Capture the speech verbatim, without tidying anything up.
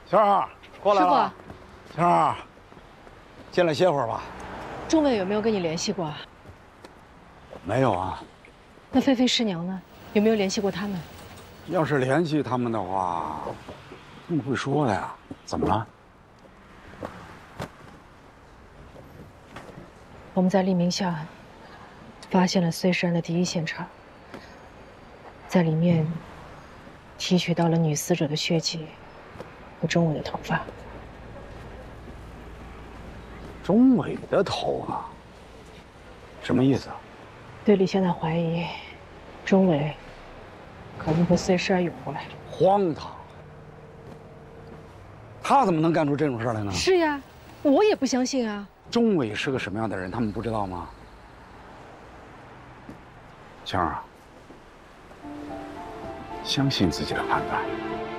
晴儿，过来了。 师晴儿，进来歇会儿吧。 钟伟有没有跟你联系过？ 没有啊。 那菲菲师娘呢？有没有联系过他们？ 要是联系他们的话，他们会说的呀。怎么了？ 我们在黎明巷发现了碎尸案的第一现场，在里面提取到了女死者的血迹和钟伟的头发。 钟伟的头发？什么意思啊？ 队里现在怀疑钟伟可能和碎尸案有关。 荒唐！他怎么能干出这种事来呢？ 是呀，我也不相信啊。 钟伟是个什么样的人，他们不知道吗？晴儿啊，相信自己的判断。